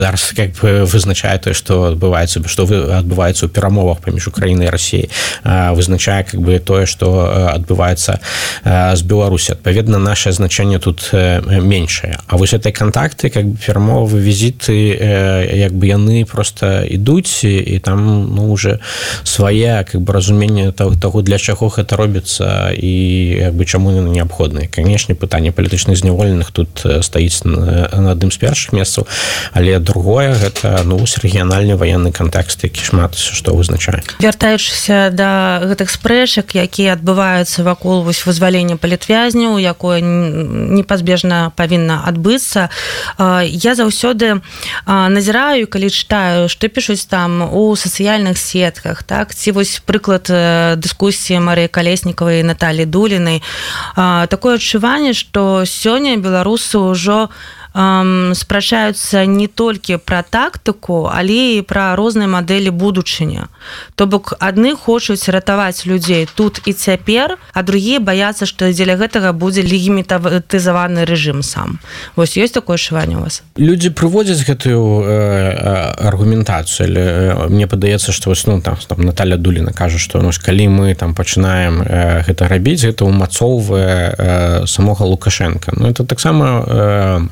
зараз как бы вызначае тое, што адбываецца ў перамовах паміж Украінай і Расіяй, вызначае как бы тое, што адбываецца з Беларусі. Адпаведна, наше значэнне тут меншае. А вось этой контакты, как бы перамовы, візіты, як бы яны просто ідуць, і там уже свае как бы разуменне таго, для чаго гэта робіцца і як бы чаму яны неабходныя. Канешне, пытанне палітычных зняволеных тут стаіць на адным з першых месцаў, але другое гэта рэгіянальны ваенны кантэкст, які шмат што вызначае. Вяртаючыся да гэтых спрэчак, якія адбываюцца вакол вызвалення палітвязняў, якое непазбежна павінна адбыцца, я заўсёды назіраю, калі чытаю, што пішуць там у сацыяльных сетках, так, ці вось прыклад дыскусіі Марыі Калеснікавай і Наталі Дулінай, такое адчуванне, што сёння беларусы ўжо спрачаюцца не толькі пра тактыку, але і пра розныя мадэлі будучыні. То бок, адны хочуць ратаваць людзей тут і цяпер, а другія баяцца, што дзеля гэтага будзе легімітызаваны рэжым сам. Вось ёсць такое адчуванне у вас? Людзі прыводзяць гэтую аргументацыю, але мне падаецца, што там Наталя Дуліна кажа, што калі мы там пачынаем гэта рабіць, гэта ўмацоўвае самога Лукашенка. Это таксама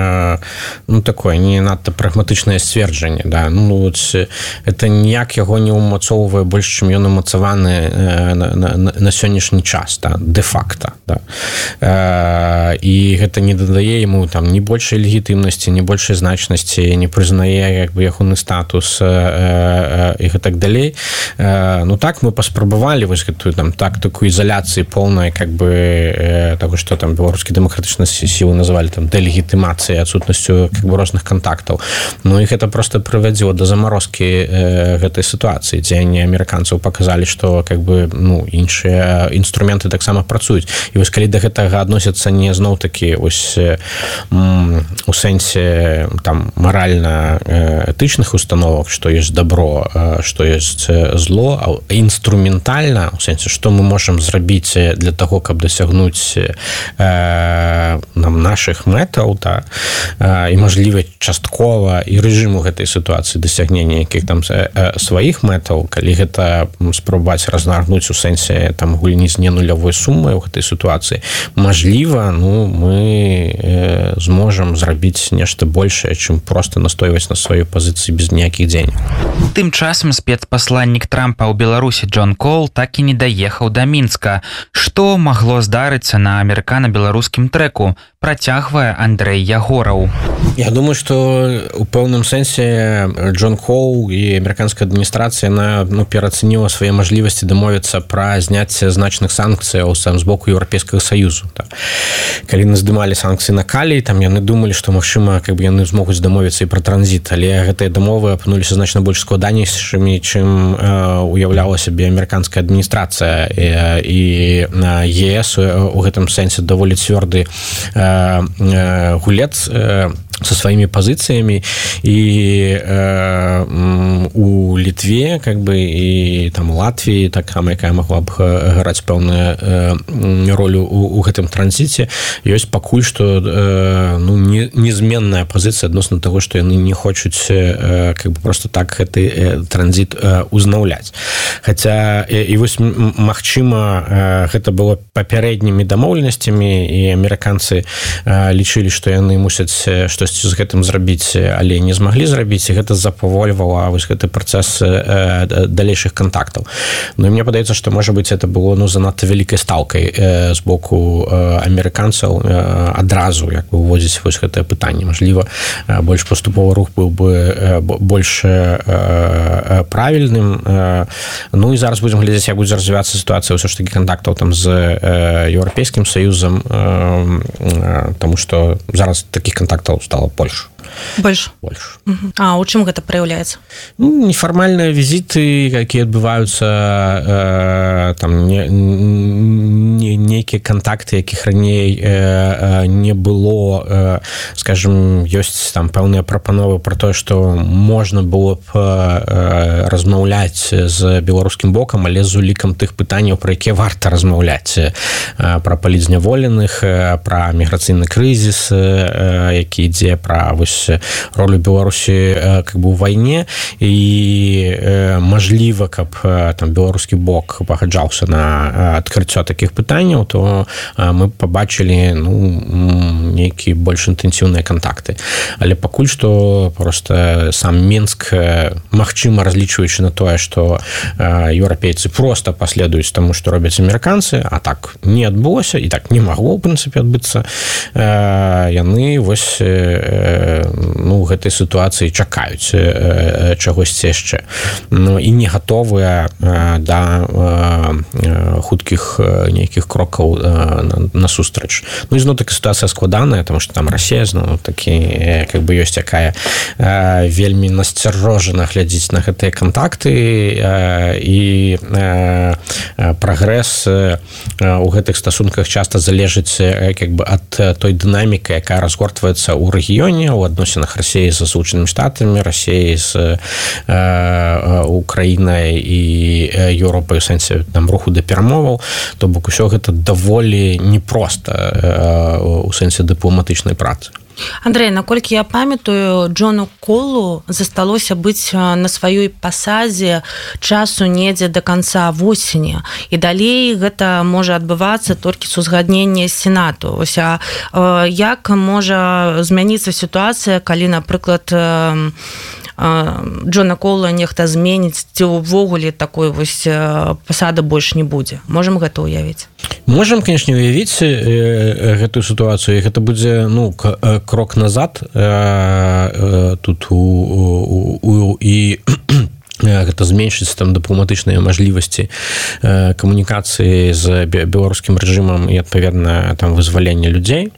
такое не надта прагматычнае сцверджанне, да. Это ніяк яго не умацоўвае больш, чым ён умацаваны на сённяшні час, да, де-факта, да. І гэта не дадае яму там ні большай легітымнасці, ні большай значнасці, не прызнае як бы ягоны статус і гэтак далей. Так мы паспрабавалі вось гэтую там тактыку ізаляцыі поўнай как бы таго, што там беларускія дэмакратычныя сілы называлі там дэлегітымацыяй, адсутнасцю как бы розных контактаў. І гэта просто прывядзело да замарозкі гэтай сітуацыі, дзе не амерыканцаў паказалі, што как бы іншыя інструменты таксама працуюць. І вось калі да гэтага адносяцца не зноў-такі вось у сэнсе там маральна-этычных установак, што ёсць добро, што ёсць зло, а інструментальна, у сэнсе, што мы можам зрабіць для таго, каб дасягнуць нашых мэтаў, да, і, мажліва, часткова і рэжыму гэтай сітуацыі дасягнення якіх там сваіх мэтаў, калі гэта спрабаваць разгарнуць у сэнсе там гульні з ненулявой сумай у гэтай сітуацыі, мажліва, мы зможам зрабіць нешта большае, чым проста настойваць на сваёй пазіцыі без ніякіх дзеянняў. Тым часам спецпасланнік Трампа ў Беларусі Джон Кол так і не даехаў да Мінска. Што магло здарыцца на амерыкана-беларускім трэку, працягвае Андрэй Ягораў. Я думаю, што у пэўным сэнсе Джон Кол і амерыканская адміністрацыя пераацаніла свае мажлівасці дамовіцца пра зняцце значных санкцыяў з боку Еўрапейскага Саюзу. Калі здымалі санкцыі на калій, там яны думалі, што магчыма яны змогуць дамовіцца і пра транзіт, але гэтыя дамовы апынуліся значна больш складанейшымі, чым уяўляла сябе амерыканская адміністрацыя, і ЕС у гэтым сэнсе даволі цвёрды гулец со сваімі пазіцыямі, і у Літве как бы і там Латвіі таксама, якая магла б граць пэўную ролю у гэтым транзіце, ёсць пакуль што незменная пазіцыя адносна таго, што яны не хочуць как бы просто так гэты транзіт узнаўляць. Хаця і вось магчыма гэта было папярэднімі дамоўленасцямі, і амерыканцы лічылі, што яны мусяць штосьці з гэтым зрабіць, але не змаглі зрабіць, і гэта запавольвала вось гэты працэс далейшых контактаў. І мне падаецца, што можа быць это было занадта вялікай стаўкай з боку амерыканцаў адразу як бы уводзіць вось гэтае пытанне. Мажліва, больш паступовы рух быў бы больш правільным. І зараз будзем глядзець, як будзе развівацца сітуацыя ўсё ж такі контактаў там з Еўрапейскім Саюзам, таму што зараз такіх контактаў стало больше. Больше. А у чым гэта праяўляецца? Нефармальныя візіты, якія адбываюцца, там нейкія контакты, якіх раней не было, скажем, ёсць там пэўныя прапановы пра тое, што можна было б размаўляць з беларускім бокам, але з улікам тых пытанняў, пра якія варта размаўляць, пра палітзняволеных, пра міграцыйны крызіс, які ідзе, пра вось вось ролю Беларусі как бы у вайне і мажліва, каб там беларускі бок пагаджаўся на адкрыццё такіх пытанняў, то мы побачылі нейкія больш інтэнсіўныя кантакты. Але пакуль што просто сам Мінск, магчыма, разлічваючы на тое, што еўрапейцы просто паследуюць таму, што робяць амерыканцы, а так не адбылося і так не магло ў прынцыпе адбыцца, яны вось гэтай сітуацыі чакаюць чагосьці яшчэ і не гатовыя да хуткіх нейкіх крокаў насустрач. Ізноў таки сітуацыя складаная, тому што там Расія зноў такі как бы ёсць якая вельмі насцярожана глядзіць на гэтыя кантакты і прагрэс у гэтых стасунках часта залежыць как бы ад той дынамікі, якая разгортваецца ў рэгіёне, у адносінах Расіі з Злучанымі Штатамі, Расіі з Украінай і Еўропай у сэнсе там руху да перамоваў. То бок усё гэта даволі непроста у сэнсе дыпламатычнай працы. Андрэй, наколькі я памятаю, Джону Колу засталося быць на сваёй пасадзе часу недзе да канца восені, і далей гэта можа адбывацца толькі з узгаднення Сенату. Ось, як можа змяніцца сітуацыя, калі, напрыклад, Джона Кола нехта зменіць, ці ўвогуле такой вось пасады больш не будзе? Можам гэта ўявіць? Можам, конечно, уявіць гэтую сітуацыю. Гэта будзе крок назад тут і гэта зменшыць там дыпламатычныя мажлівасці камунікацыі з беларускім рэжымам і адпаведна там вызвалення людзей.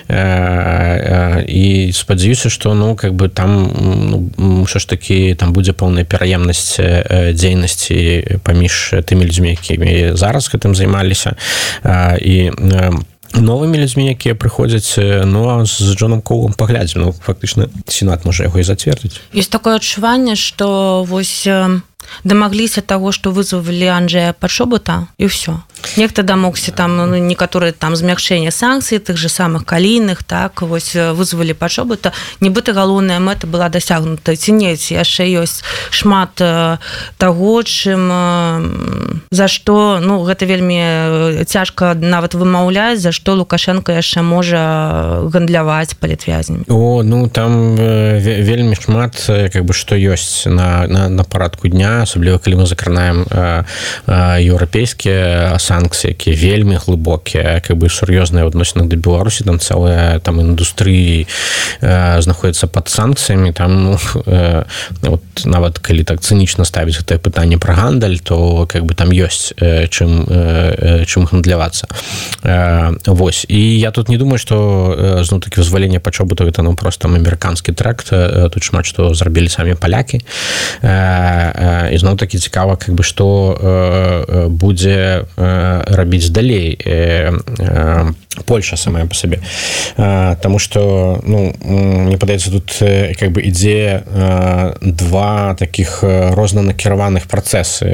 І спадзяюся, што как бы там ўсё ж такі там будзе пэўная пераемнасць дзейнасці паміж тымі людзьмі, якімі зараз гэтым займаліся, і новымі людзьмі, якія прыходзяць. А з Джоном Колом паглядзім. Фактычна Сенат можа яго і зацвердзіць. Ёсць такое адчуванне, што вось дамагліся таго, што вызвалі Анджэя Пачобута, і ўсё. Нехта дамогся там некаторыя там змякшэння санкцый, тых же самых калійных, так, вось вызвалі Пачобута. Нібыта галоўная мэта была дасягнута. Ці не, яшчэ ёсць шмат таго, чым за што, гэта вельмі цяжка нават вымаўляць, за што Лукашенко яшчэ можа гандляваць палітвязнямі. Там вельмі шмат как бы што ёсць на парадку дня, асабліва калі мы закранаем еўрапейскія санкцыі, якія вельмі глыбокія, как бы сур'ёзныя ў адносінах да Беларусі, там цэлая там індустрыі знаходзіцца пад санкцыямі. Там нават калі так цынічна ставіць гэтае пытанне пра гандаль, то как бы там ёсць чым гандлявацца. Вось. І я тут не думаю, што зноў такі вызваленне Пачобута гэта проста амерыканскі тракт. Тут шмат што зрабілі самі палякі. І зноў такі цікава, как бы што будзе рабіць далей Польша самая по сабе. Таму што мне падаецца, тут как бы ідзе два такіх рознанакіраваных працэсы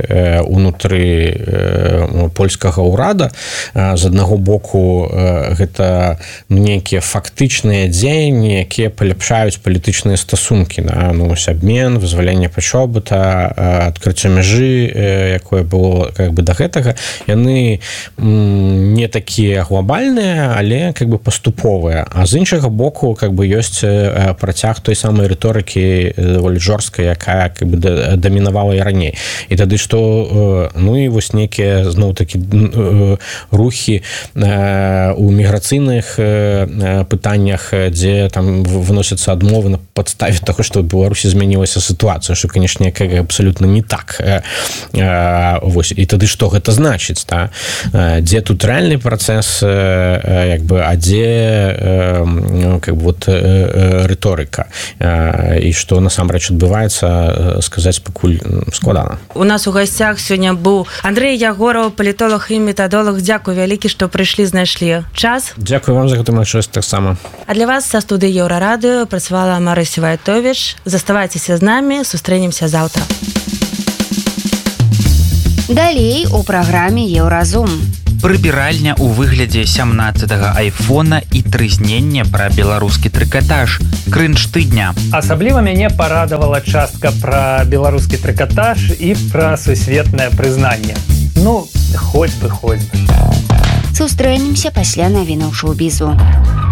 унутры польскага ўрада. З аднаго боку гэта нейкія фактычныя дзеянні, якія паляпшаюць палітычныя стасункі, абмен, вызваленне Пачобута, адкрыццё мяжы, якое было как бы да гэтага. Яны не такія глобальныя, але как бы паступовыя. А з іншага боку как бы ёсць працяг той самай рыторыкі даволі жорсткай, якая как бы дамінавала і раней. І тады што і вось нейкія зноў такі рухі у міграцыйных пытаннях, дзе там выносяцца адмовы на падставе таго, што ў Беларусі змянілася сітуацыя, што, канешне, абсалютна не так. Вось. І тады што гэта значыць? Дзе тут рэальны працэс, як бы, а дзе как бы вот рыторыка, і што насамрэч адбываецца, сказаць пакуль складана. У нас у гасцях сёння быў Андрэй Ягораў, палітолог і метадолог. Дзякуй вялікі, што прыйшлі, знайшлі час. Дзякуй вам за гэту магчымасць таксама. А для вас са студыі Еўрарадыё працавала Марыся Вайтовіч. Заставайцеся з намі, сустрэнемся заўтра. Далей у праграме Еўразум. Прыбіральня ў выглядзе 17-га айфона і трызненне пра беларускі трыкатаж. Крынж тыдня. Асабліва мяне парадавала частка пра беларускі трыкатаж і пра сусветнае прызнанне. Ну, хоць бы. Сустрэнемся пасля навінаў шоу-бізу.